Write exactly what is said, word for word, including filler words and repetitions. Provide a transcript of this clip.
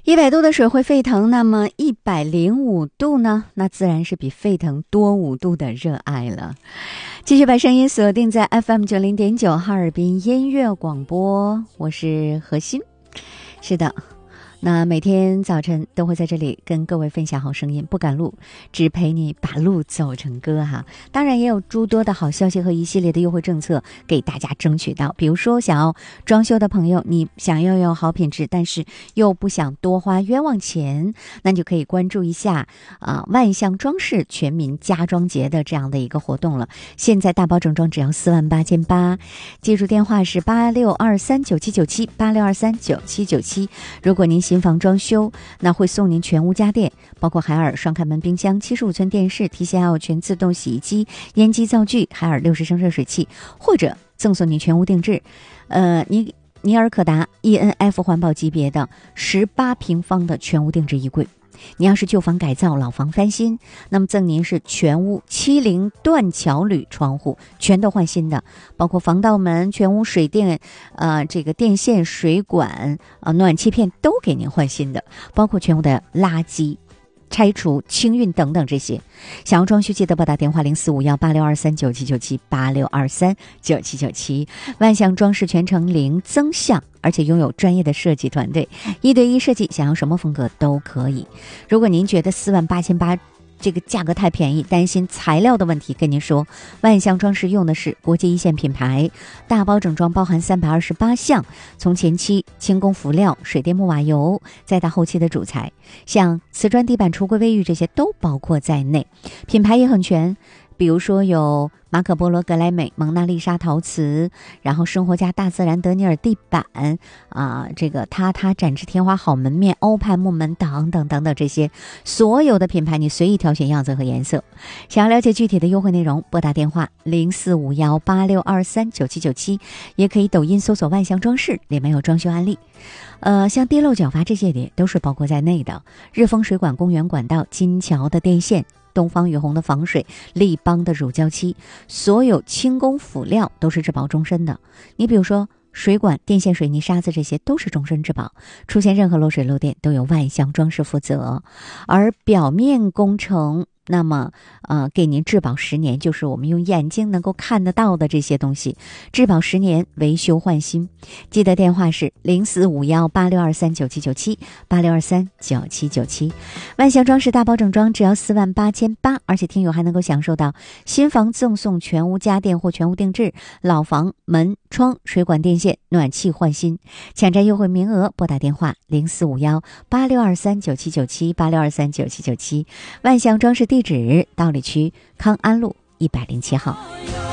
一百度的水会沸腾，那么一百零五度呢？那自然是比沸腾多五度的热爱了。继续把声音锁定在 F M 九零点九哈尔滨音乐广播，我是何欣。是的，那每天早晨都会在这里跟各位分享好声音，不赶路，只陪你把路走成歌哈。当然也有诸多的好消息和一系列的优惠政策给大家争取到，比如说想要装修的朋友，你想要有好品质，但是又不想多花冤枉钱，那你就可以关注一下啊、呃、万象装饰全民家装节的这样的一个活动了。现在大包整装只要四万八千八，记住电话是八六二三九七九七八六二三九七九七。如果您新房装修，那会送您全屋家电，包括海尔双开门冰箱、七十五寸电视、T C L 全自动洗衣机、烟机灶具、海尔六十升热水器，或者赠送您全屋定制，呃，尼尼尔可达 E N F 环保级别的十八平方的全屋定制衣柜。你要是旧房改造、老房翻新，那么赠您是全屋七零断桥铝窗户，全都换新的，包括防盗门、全屋水电、呃这个电线、水管、呃暖气片都给您换新的，包括全屋的垃圾拆除、清运等等这些。想要装修，记得拨打电话零四五幺八六二三九七九七八六二三九七九七。万象装饰全程零增项，而且拥有专业的设计团队，一对一设计，想要什么风格都可以。如果您觉得四万八千八这个价格太便宜，担心材料的问题，跟您说，万象装饰用的是国际一线品牌，大包整装包含三百二十八项，从前期轻工辅料、水电木瓦油，再到后期的主材，像瓷砖地板、橱柜卫浴这些都包括在内，品牌也很全。比如说有马可波罗、格莱美、蒙娜丽莎陶瓷，然后生活家、大自然、德尼尔地板啊、呃，这个榻榻、展翅天花、好门面、欧派木门等等等等，这些所有的品牌你随意挑选样子和颜色。想要了解具体的优惠内容，拨打电话零四五幺八六二三九七九七，也可以抖音搜索万象装饰，里面有装修案例。呃，像跌漏、角阀这些也都是包括在内的。日丰水管、公园管道、金桥的电线、东方雨虹的防水、立邦的乳胶漆，所有轻工辅料都是质保终身的。你比如说水管、电线、水泥、沙子，这些都是终身质保，出现任何漏水漏电都由万象装饰负责。而表面工程，那么呃，给您质保十年，就是我们用眼睛能够看得到的这些东西，质保十年，维修换新。记得电话是零四五幺八六二三九七九七八六二三九七九七。万象装饰大包整装只要四万八千八，而且听友还能够享受到新房赠送全屋家电或全屋定制，老房门窗、水管电线、暖气换新。抢占优惠名额，拨打电话零四五幺八六二三九七九七八六二三九七九七。万象装饰地址道里区康安路一百零七号。